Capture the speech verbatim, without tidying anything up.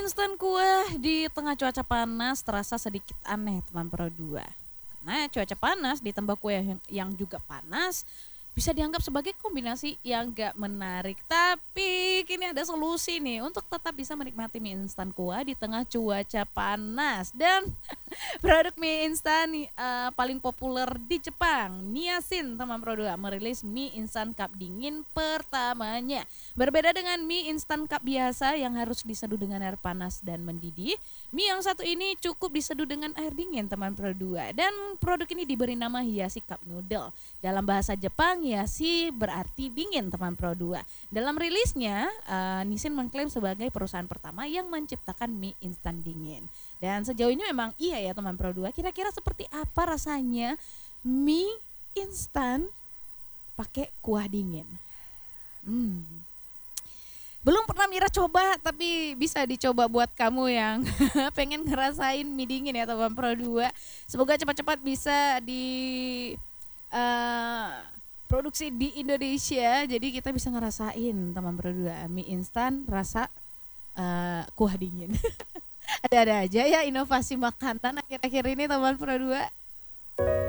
Instan kuah di tengah cuaca panas terasa sedikit aneh teman Pro dua. Karena cuaca panas ditambah kue yang, yang juga panas bisa dianggap sebagai kombinasi yang gak menarik. Tapi kini ada solusi nih untuk tetap bisa menikmati mie instan kuah di tengah cuaca panas. Dan produk mie instan eh, paling populer di Jepang, Nissin teman Pro dua merilis mie instan cup dingin pertamanya. Berbeda dengan mie instan cup biasa yang harus diseduh dengan air panas dan mendidih, mie yang satu ini cukup diseduh dengan air dingin teman Pro dua. Dan produk ini diberi nama Hiyashi Cup Noodle. Dalam bahasa Jepang, Hiyashi berarti dingin teman Pro dua. Dalam rilisnya, uh, Nissin mengklaim sebagai perusahaan pertama yang menciptakan mie instan dingin. Dan sejauh ini memang iya ya teman Pro dua. Kira-kira seperti apa rasanya mie instan pakai kuah dingin? Hmm. Belum pernah Mira coba, tapi bisa dicoba buat kamu yang pengen ngerasain mie dingin ya teman Pro dua. Semoga cepat-cepat bisa di uh, produksi di Indonesia. Jadi kita bisa ngerasain teman Pro dua mie instan rasa uh, kuah dingin. Ada-ada aja ya inovasi makanan akhir-akhir ini teman Pro dua.